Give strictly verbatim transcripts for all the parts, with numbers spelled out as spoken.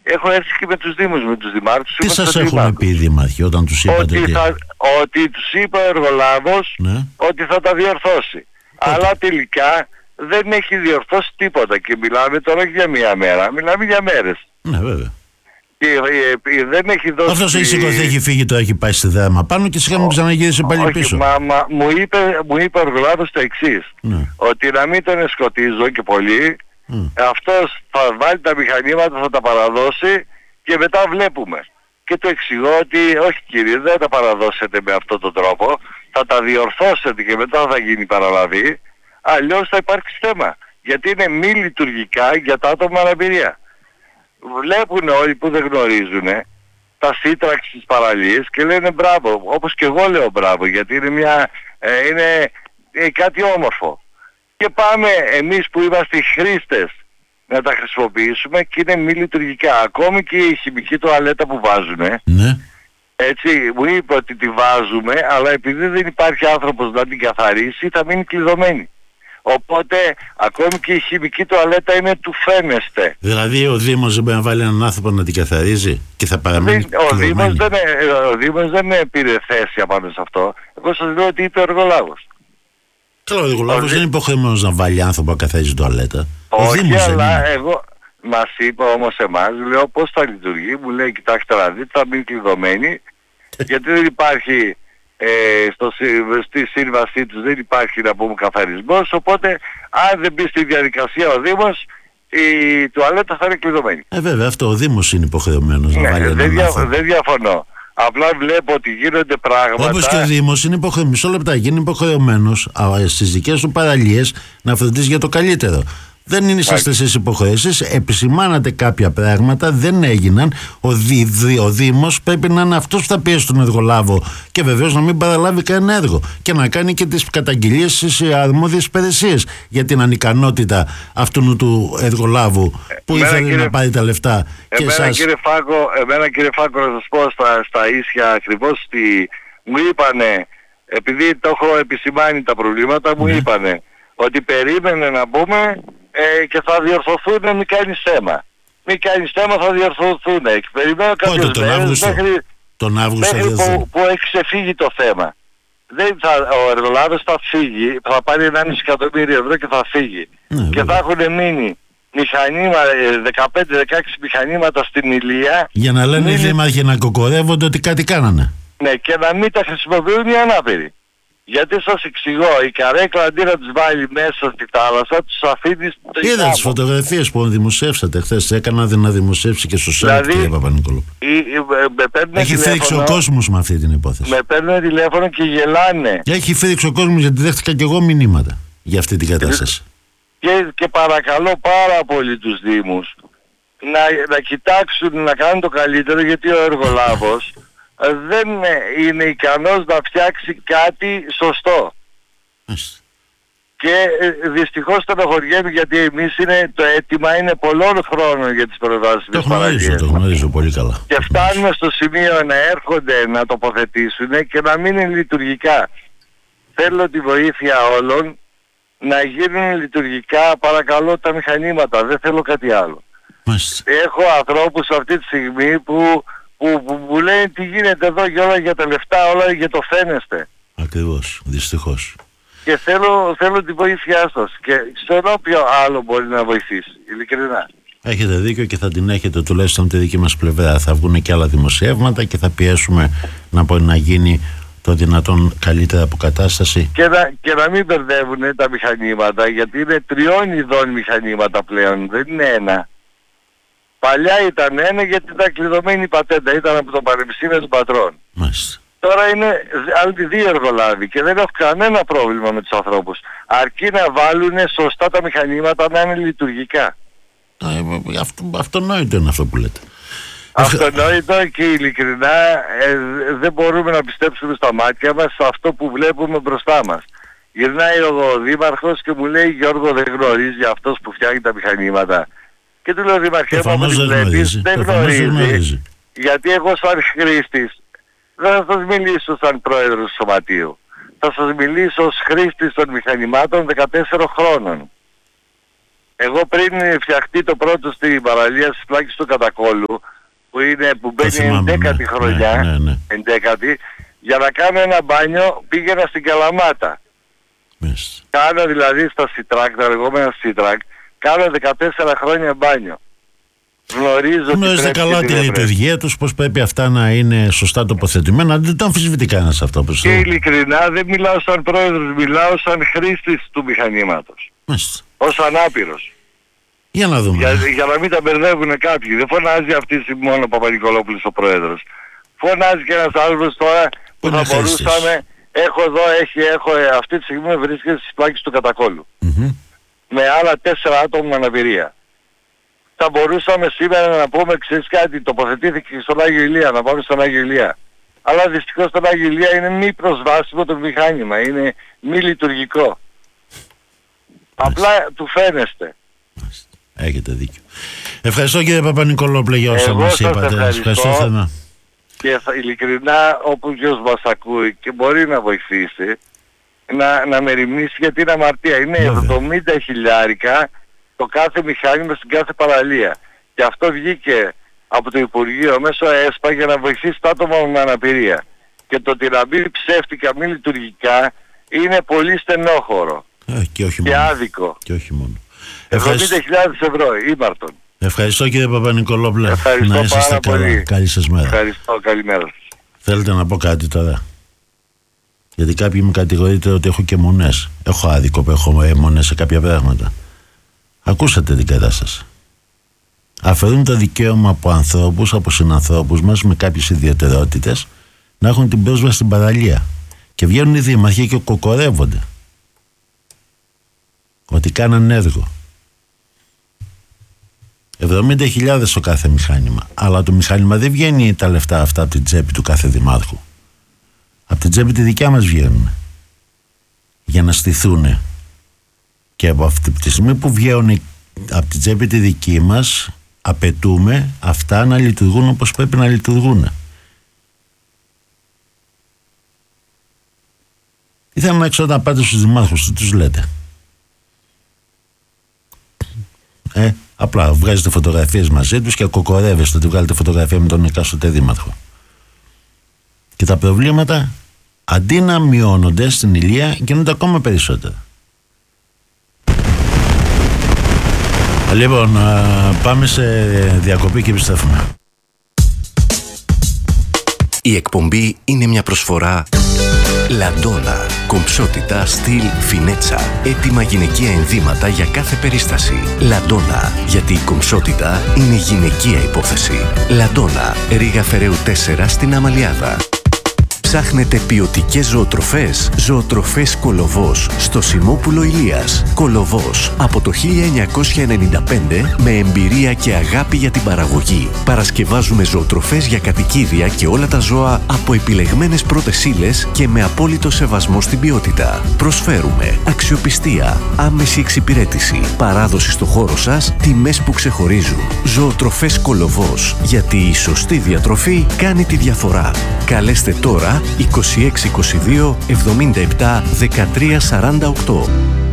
έχω έρθει και με τους δήμους, με τους δημάρχους. Τι σας έχουν πει οι δήμαρχοι όταν τους είπατε? Ότι, ότι... θα, ότι τους είπε ο εργολάβος, ναι, ότι θα τα διορθώσει. Πότε? Αλλά τελικά δεν έχει διορθώσει τίποτα και μιλάμε τώρα για μία μέρα, μιλάμε για μέρες. Ναι, βέβαια. Και, ε, ε, δεν έχει δώσει... Αυτός έχει σηκωθεί, έχει φύγει, το έχει πάει στη δράμα πάνω και σιγά μου ξαναγύρισε πάλι όχι, πίσω. Μα, μα, μου, είπε, μου είπε ο εργολάβος το εξής, ναι, ότι να μην τον σκοτίζω και πολύ, mm. αυτός θα βάλει τα μηχανήματα, θα τα παραδώσει και μετά βλέπουμε. Και το εξηγώ ότι όχι κύριε, δεν τα παραδώσετε με αυτόν τον τρόπο, θα τα διορθώσετε και μετά θα γίνει παραλαβή, αλλιώς θα υπάρξει θέμα. Γιατί είναι μη λειτουργικά για τα άτομα με αναπηρία. Βλέπουν όλοι που δεν γνωρίζουν τα σύντραξη της παραλίας και λένε μπράβο, όπως και εγώ λέω μπράβο, γιατί είναι, μια, ε, είναι ε, κάτι όμορφο. Και πάμε εμείς που είμαστε οι χρήστες να τα χρησιμοποιήσουμε και είναι μη λειτουργικά. Ακόμη και η χημική τουαλέτα που βάζουν, ναι, έτσι, μου είπε ότι τη βάζουμε, αλλά επειδή δεν υπάρχει άνθρωπος να την καθαρίσει θα μείνει κλειδωμένη. Οπότε ακόμη και η χημική τουαλέτα είναι του φαίνεστε. Δηλαδή ο Δήμος δεν μπορεί να βάλει έναν άνθρωπο να την καθαρίζει και θα παραμείνει ο Δήμος δεν, ο Δήμος δεν πήρε θέση απάνω σε αυτό. Εγώ σας λέω ότι είπε ο εργολάβος. Καλά, ο εργολάβος δεν είναι υποχρεωμένος να βάλει άνθρωπο να καθαρίζει τουαλέτα. Όχι, ο Δήμος αλλά εγώ μας είπε όμως εμάς, λέω πώς θα λειτουργεί, μου λέει κοιτάξτε να δείτε, θα μείνει κλειδωμένη γιατί δεν υπάρχει... Ε, στο, στη σύμβασή τους δεν υπάρχει να πούμε καθαρισμός, οπότε αν δεν μπει στη διαδικασία ο Δήμος η τουαλέτα θα είναι κλειδωμένη. Ε βέβαια αυτό ο Δήμος είναι υποχρεωμένος να ναι, βάλει δεν, δια, δεν διαφωνώ. Απλά βλέπω ότι γίνονται πράγματα. Όπως και ο Δήμος είναι υποχρεωμένος, μισό λεπτά, γίνει υποχρεωμένος στις δικές του παραλίες να φροντίζει για το καλύτερο. Δεν είναι είσαστε εσείς υποχρεώσεις, επισημάνατε κάποια πράγματα, δεν έγιναν. Ο, Δή, Δή, ο Δήμος πρέπει να είναι αυτός που θα πιέσει τον εργολάβο και βεβαίως να μην παραλάβει κανένα έργο και να κάνει και τις καταγγελίες στις αρμόδιες υπηρεσίες για την ανικανότητα αυτού του εργολάβου που εμένα, ήθελε κύριε, να πάρει τα λεφτά. Εμένα, και εσάς... κύριε Φάκο, εμένα κύριε Φάκο να σας πω στα, στα ίσια ακριβώς ότι μου είπανε, επειδή το έχω επισημάνει τα προβλήματα, μου ναι. είπανε ότι περίμενε να πούμε Ε, και θα διορθωθούν, μην κάνεις θέμα. Μην κάνεις θέμα, θα διορθωθούν. Περιμένω κάποιες μέρες μέχρι, τον Αύγουστο μέχρι που, που έχει ξεφύγει το θέμα. Δεν θα, ο εργολάβος θα φύγει, θα πάρει ενάμιση εκατομμύριο ευρώ και θα φύγει. Ναι, και βέβαια. Θα έχουν μείνει μηχανήματα, δεκαπέντε δεκαέξι μηχανήματα στην Ηλία. Για να λένε οι δήμαρχοι να κοκορεύονται ότι κάτι κάνανε. Ναι, και να μην τα χρησιμοποιούν οι ανάπηροι. Γιατί σας εξηγώ, η καρέκλα αντί να τους βάλει μέσα στη θάλασσα, τους αφήνει στο Είδα Είδα τις φωτογραφίες που δημοσιεύσατε χθες, έκανα να δημοσιεύσει και στο site, δηλαδή, κύριε Παπα-Νικολόπουλο. Έχει φρίξει ο κόσμος με αυτή την υπόθεση. Με παίρνουν τηλέφωνο και γελάνε. Έχει φρίξει ο κόσμος γιατί δέχτηκα και εγώ μηνύματα για αυτή την κατάσταση. Και, και παρακαλώ πάρα πολύ τους Δήμους να, να κοιτάξουν να κάνουν το καλύτερο, γιατί ο εργολάβος δεν είναι ικανός να φτιάξει κάτι σωστό. Και δυστυχώς στενοχωριέμαι γιατί εμείς είναι, το αίτημα είναι πολλών χρόνων για τις προτάσεις της παραγγελίας. Το γνωρίζω πολύ καλά. Και φτάνουμε στο σημείο να έρχονται να τοποθετήσουν και να μην είναι λειτουργικά. Θέλω τη βοήθεια όλων να γίνουν λειτουργικά, παρακαλώ, τα μηχανήματα. Δεν θέλω κάτι άλλο. Μάλιστα. Έχω ανθρώπους αυτή τη στιγμή που Που, που, που λένε τι γίνεται εδώ και όλα για τα λεφτά, όλα για το φαίνεστε. Ακριβώς, δυστυχώς. Και θέλω, θέλω τη βοήθειά σας και ξέρω ποιο άλλο μπορεί να βοηθήσει, ειλικρινά. Έχετε δίκιο και θα την έχετε τουλάχιστον από τη δική μας πλευρά. Θα βγουν και άλλα δημοσιεύματα και θα πιέσουμε να μπορεί να γίνει το δυνατόν καλύτερη αποκατάσταση. Και να, και να μην μπερδεύουν τα μηχανήματα, γιατί είναι τριών ειδών μηχανήματα πλέον, δεν είναι ένα. Παλιά ήταν ένα γιατί ήταν κλειδωμένη η πατέντα, ήταν από το Πανεπιστήμιο των Πατρών. Μάλιστα. Τώρα είναι άλλοι δύο εργολάβοι και δεν έχω κανένα πρόβλημα με τους ανθρώπους. Αρκεί να βάλουν σωστά τα μηχανήματα να είναι λειτουργικά. Ε, αυτό, αυτονόητο είναι αυτό που λέτε. Αυτονόητο και ειλικρινά ε, δεν μπορούμε να πιστέψουμε στα μάτια μας σε αυτό που βλέπουμε μπροστά μας. Γυρνάει ο δήμαρχος και μου λέει Γιώργο δεν γνωρίζει αυτός που φτιάχνει τα μηχανήματα. Και του λέω Δημαρχέ μου όπως βλέπεις δεν γνωρίζει, γνωρίζει. Γιατί εγώ σαν χρήστης δεν θα σας μιλήσω σαν πρόεδρος του σωματείου. Θα σας μιλήσω ως χρήστης των μηχανημάτων δεκατέσσερων χρόνων. Εγώ πριν φτιαχτεί το πρώτο στην παραλία στις πλάκες του Κατακόλου, που, είναι, που μπαίνει ενδέκατη ναι, χρονιά, ναι, ναι, ναι. ενδέκατη, για να κάνω ένα μπάνιο πήγαινα στην Καλαμάτα. Yes. Κάνω δηλαδή στα Σιτράκ, τα λεγόμενα Σιτράκ, κάνω δεκατέσσερα χρόνια μπάνιο. Γνωρίζω Γνωρίζετε καλά τη λειτουργία τους, πώς πρέπει αυτά να είναι σωστά τοποθετημένα. Δεν το αμφισβητεί κανένας αυτό. Και ειλικρινά δεν μιλάω σαν πρόεδρος, μιλάω σαν χρήστης του μηχανήματος. Μάλιστα. Ως ανάπηρος. Για να δούμε. Για, για να μην τα μπερδεύουν κάποιοι. Δεν φωνάζει αυτή τη στιγμή μόνο ο Παπα-Νικολόπουλος ο πρόεδρος. Φωνάζει και ένας άλλος τώρα που, που θα μπορούσαμε. Έχω εδώ, έχει, έχω, αυτή τη στιγμή βρίσκεται στις πλάκες του Κατακόλου. Mm-hmm. Με άλλα τέσσερα άτομα με αναπηρία. Θα μπορούσαμε σήμερα να πούμε, ξέρεις κάτι, τοποθετήθηκε στον Άγιο Ηλία, να πάμε στον Άγιο Ηλία. Αλλά δυστυχώς στον Άγιο Ηλία είναι μη προσβάσιμο το μηχάνημα, είναι μη λειτουργικό. Απλά του φαίνεστε. Έχετε δίκιο. Ευχαριστώ κύριε Παπα-Νικολόπουλε για όσα μας είπατε. Ευχαριστώ, ευχαριστώ και θα, ειλικρινά όπου ποιος μας ακούει και μπορεί να βοηθήσει να, να με ρημνήσει, γιατί είναι αμαρτία. Είναι εβδομήντα χιλιάρικα το κάθε μηχάνημα στην κάθε παραλία. Και αυτό βγήκε από το Υπουργείο μέσω ΕΣΠΑ για να βοηθήσει τα άτομα με αναπηρία. Και το ότι να μπει ψεύτικα μη λειτουργικά είναι πολύ στενόχωρο ε, και, όχι και μόνο. άδικο. Και όχι μόνο. εβδομήντα χιλιάδες ευρώ, ήμαρτον. Ευχαριστώ κύριε Παπα-Νικολόπουλε. Ευχαριστώ να είσαστε πάρα καλά. Πολύ. Καλή σας μέρα. Ευχαριστώ, καλημέρα σας. Θέλετε να πω κάτι τώρα? Γιατί κάποιοι με κατηγορείτε ότι έχω και μονές. Έχω άδικο που έχω μονές σε κάποια πράγματα. Ακούσατε την κατάσταση. Αφαιρούν το δικαίωμα από ανθρώπους, από συνανθρώπους μας με κάποιες ιδιαιτερότητες να έχουν την πρόσβαση στην παραλία. Και βγαίνουν οι δήμαρχοι και κοκορεύονται ότι κάναν έργο. εβδομήντα χιλιάδες το κάθε μηχάνημα. Αλλά το μηχάνημα δεν βγαίνει τα λεφτά αυτά από την τσέπη του κάθε δημάρχου. Από την τσέπη τη δικιά μας βγαίνουν. Για να στηθούν. Και από αυτή τη στιγμή που βγαίνουν από την τσέπη τη δική μας, απαιτούμε αυτά να λειτουργούν όπως πρέπει να λειτουργούν. Ήθελα να ξέρω να πάτε στους δημάρχους, τι τους λέτε? Ε, απλά βγάζετε φωτογραφίες μαζί τους και κοκορεύεστε ότι βγάλετε φωτογραφία με τον εκάστοτε δήμαρχο. Και τα προβλήματα αντί να μειώνονται στην Ηλία γίνονται ακόμα περισσότερα. Λοιπόν, πάμε σε διακοπή και επιστρέφουμε. Η εκπομπή είναι μια προσφορά Λαντόνα. Κομψότητα, στυλ, φινέτσα. Έτοιμα γυναικεία ενδύματα για κάθε περίσταση. Λαντόνα. Γιατί η κομψότητα είναι γυναικεία υπόθεση. Λαντόνα. Ρήγα Φεραίου τέσσερα στην Αμαλιάδα. Ψάχνετε ποιοτικές ζωοτροφές? Ζωοτροφές Κολοβός στο Σιμόπουλο Ηλίας. Κολοβός από το χίλια εννιακόσια ενενήντα πέντε με εμπειρία και αγάπη για την παραγωγή. Παρασκευάζουμε ζωοτροφές για κατοικίδια και όλα τα ζώα από επιλεγμένες πρώτες ύλες και με απόλυτο σεβασμό στην ποιότητα. Προσφέρουμε αξιοπιστία, άμεση εξυπηρέτηση, παράδοση στο χώρο σας, τιμές που ξεχωρίζουν. Ζωοτροφές Κολοβός. Γιατί η σωστή διατροφή κάνει τη διαφορά. Καλέστε τώρα είκοσι έξι είκοσι δύο εβδομήντα επτά δεκατρία σαράντα οκτώ.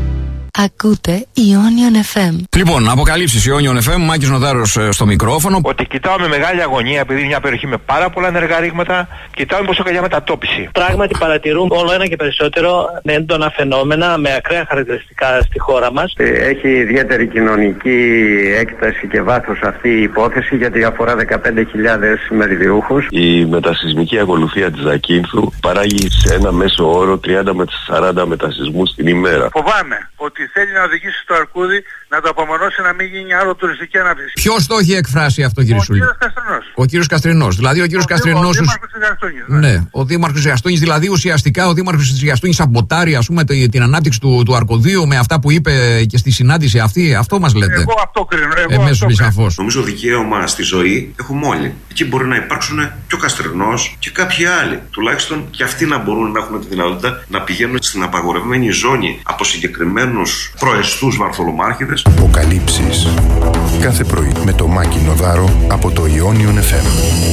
Ακούτε Ionion εφ εμ. Λοιπόν, αποκαλύψεις Ionion εφ εμ, Μάκης Νοδάρος στο μικρόφωνο. Ότι κοιτάω με μεγάλη αγωνία, επειδή είναι μια περιοχή με πάρα πολλά ενεργά ρήγματα, κοιτάω μήπως έχω για μετατόπιση. Πράγματι παρατηρούμε όλο ένα και περισσότερο έντονα φαινόμενα με ακραία χαρακτηριστικά στη χώρα μας. Έχει ιδιαίτερη κοινωνική έκταση και βάθος αυτή η υπόθεση, γιατί αφορά δεκαπέντε χιλιάδες μεριδιούχους. Η μετασυσμική ακολουθία της Ζακίνθου παράγει σε ένα μέσο όρο τριάντα με σαράντα μετασυσμούς την ημέρα. Φοβάμαι ότι θέλει να οδηγήσει στο Αρκούδι να το απομονώσει να μην γίνει άλλο τουριστική ανάπτυξη. Ποιος το έχει εκφράσει αυτό, κύριε Σουλή? Ο κύριος Καστρινός. Ο κύριος Καστρινός. Δηλαδή ο κύριος Καστρινός. Ο δήμαρχος της Γιαστούνης. Ναι. ναι, ο δήμαρχος της Γιαστούνης. Δηλαδή ουσιαστικά ο δήμαρχος της Γιαστούνης σαμποτάρει, ας πούμε, την ανάπτυξη του, του Αρκωδίου με αυτά που είπε και στη συνάντηση αυτή. Αυτό μας λέτε? Εγώ αυτό κρίνω. Εμέσως σαφώς. Νομίζω δικαίωμα στη ζωή έχουμε όλοι. Εκεί μπορεί να υπάρξουν και ο Καστρινός και κάποιοι άλλοι. Τουλάχιστον και αυτοί να μπορούν να έχουν τη δυνατότητα να πηγαίνουν στην απαγορευμένη ζώνη από συγκεκριμένους προεστούς βαρθολομάρχηδες. Αποκαλύψεις κάθε πρωί με το Μάκη Νοδάρο από το Ionion εφ εμ.